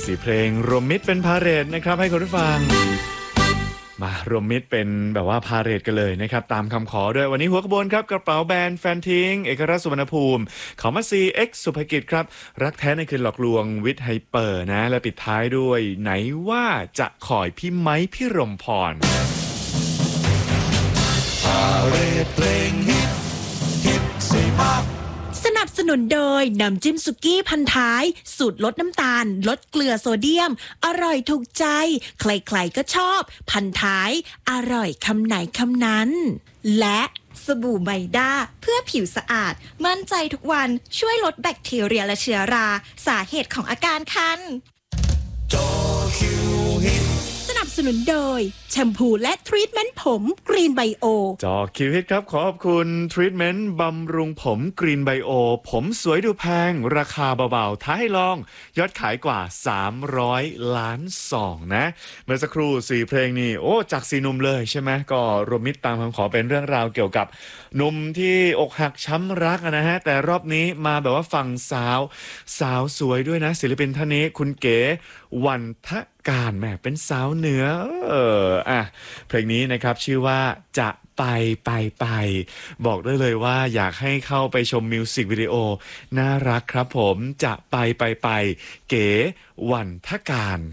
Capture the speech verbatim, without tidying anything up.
สี่เพลงรวมมิตรเป็นพาเหรดนะครับให้คุณผู้ฟังมารวมมิตรเป็นแบบว่าพาเหรดกันเลยนะครับตามคำขอด้วยวันนี้หัวขบวนครับกระเป๋าแบรนด์แฟนทิ้งเอกราชสุวรรณภูมิขอมาซีเอ็กซ์สุภกิจครับรักแท้ในคืนหลอกลวงวิทย์ไฮเปอร์นะและปิดท้ายด้วยไหนว่าจะคอยพี่ไม้พี่รมพรพาเหรดเพลงฮิตฮิตสี่ภาคสนับสนุนโดยน้ำจิ้มสุกี้พันท้ายสูตรลดน้ำตาลลดเกลือโซเดียมอร่อยถูกใจใครๆก็ชอบพันท้ายอร่อยคำไหนคำนั้นและสบู่ไมด้าเพื่อผิวสะอาดมั่นใจทุกวันช่วยลดแบคทีเรียและเชื้อราสาเหตุของอาการคันจอคิวฮิตสนับสนุนโดยแชมพูและทรีทเมนต์ผมกรีนไบโอจอคิวฮิตครับขอขอบคุณทรีทเมนต์บำรุงผมกรีนไบโอผมสวยดูแพงราคาเบาๆท้าให้ลองยอดขายกว่าสามร้อยล้านซองนะเมื่อสักครู่สี่เพลงนี้โอ้จากสี่หนุ่มเลยใช่ไหมก็รวมมิตรตามคำขอเป็นเรื่องราวเกี่ยวกับหนุ่มที่อกหักช้ำรักนะฮะแต่รอบนี้มาแบบว่าฝั่งสาวสาวสวยด้วยนะศิลปินท่านนี้คุณเก๋วันทการแหมเป็นสาวเหนือเอออ่ะเพลงนี้นะครับชื่อว่าจะไปไปไปบอกได้เลยว่าอยากให้เข้าไปชมมิวสิกวิดีโอน่ารักครับผมจะไปไปไปเก๋วันทการ